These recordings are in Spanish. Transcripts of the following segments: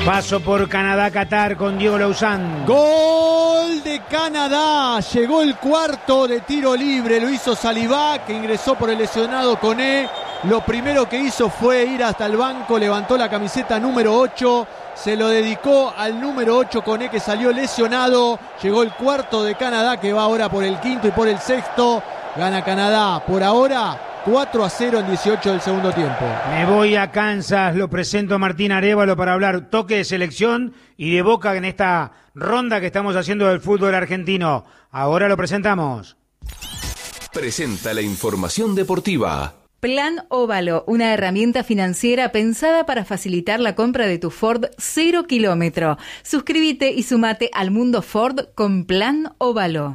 Paso por Canadá-Qatar con Diego Lauzán. Gol de Canadá. Llegó el cuarto de tiro libre. Lo hizo Saliba, que ingresó por el lesionado Koné. Lo primero que hizo fue ir hasta el banco. Levantó la camiseta número 8. Se lo dedicó al número 8 Koné, que salió lesionado. Llegó el cuarto de Canadá, que va ahora por el quinto y por el sexto. Gana Canadá por ahora 4-0 en 18 del segundo tiempo. Me voy a Kansas, lo presento a Martín Arévalo para hablar toque de selección y de Boca en esta ronda que estamos haciendo del fútbol argentino. Ahora lo presentamos. Presenta la información deportiva. Plan Óvalo, una herramienta financiera pensada para facilitar la compra de tu Ford 0 kilómetro. Suscríbete y sumate al mundo Ford con Plan Óvalo.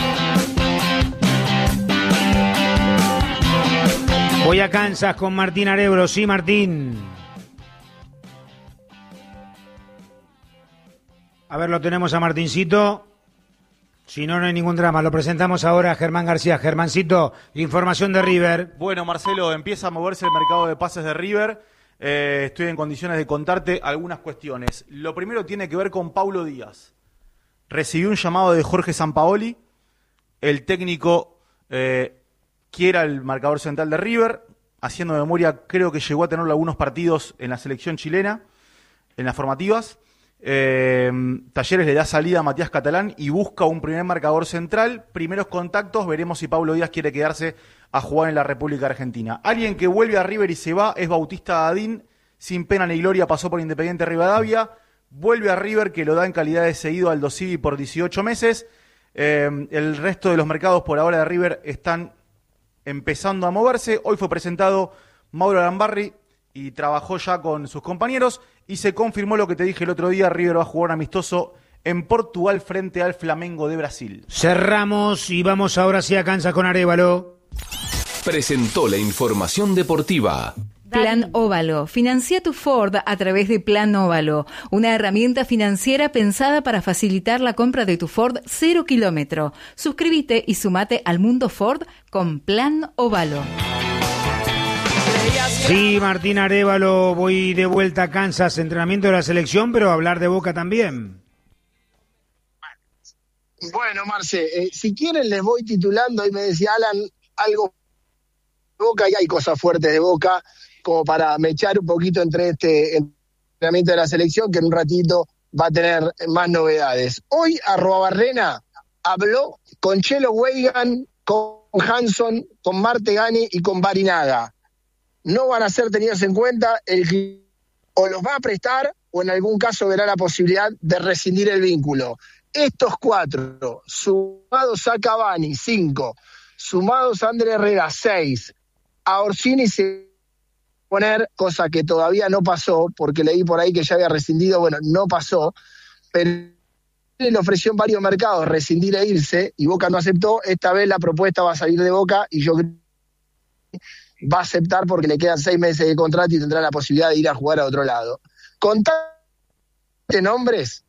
Voy a Kansas con Martín Arévalo. Sí, Martín. A ver, lo tenemos a Martincito. Si no, no hay ningún drama. Lo presentamos ahora a Germán García. Germancito, información de River. Bueno, Marcelo, empieza a moverse el mercado de pases de River. Estoy en condiciones de contarte algunas cuestiones. Lo primero tiene que ver con Paulo Díaz. Recibió un llamado de Jorge Sampaoli. El técnico quiera el marcador central de River. Haciendo memoria, creo que llegó a tener algunos partidos en la selección chilena, en las formativas. Talleres le da salida a Matías Catalán y busca un primer marcador central. Primeros contactos, veremos si Paulo Díaz quiere quedarse a jugar en la República Argentina. Alguien que vuelve a River y se va es Bautista Dadín. Sin pena ni gloria pasó por Independiente Rivadavia. Vuelve a River, que lo da en calidad de cedido al Dosivi por 18 meses. El resto de los mercados por ahora de River están empezando a moverse. Hoy fue presentado Mauro Arambarri y trabajó ya con sus compañeros y se confirmó lo que te dije el otro día. River va a jugar un amistoso en Portugal frente al Flamengo de Brasil. Cerramos y vamos ahora sí a Kansas con Arévalo. Presentó la información deportiva. Plan Óvalo. Financia tu Ford a través de Plan Óvalo, una herramienta financiera pensada para facilitar la compra de tu Ford 0 kilómetro. Suscríbete y sumate al mundo Ford con Plan Óvalo. Sí, Martín Arévalo, voy de vuelta a Kansas, entrenamiento de la selección, pero hablar de Boca también. Bueno, Marce, si quieren les voy titulando, y me decía Alan, algo de Boca, y hay cosas fuertes de Boca, como para mechar un poquito entre este entrenamiento de la selección, que en un ratito va a tener más novedades. Hoy Arruabarrena habló con Chelo Weigan, con Hanson, con Martegani y con Barinaga. No van a ser tenidos en cuenta, o los va a prestar o en algún caso verá la posibilidad de rescindir el vínculo. Estos cuatro, sumados a Cavani, 5, sumados a Ander Herrera, 6, a Orsini se poner, cosa que todavía no pasó, porque leí por ahí que ya había rescindido, bueno, no pasó, pero le ofreció en varios mercados rescindir e irse, y Boca no aceptó. Esta vez la propuesta va a salir de Boca, y yo creo que va a aceptar porque le quedan 6 meses de contrato y tendrá la posibilidad de ir a jugar a otro lado. Contate nombres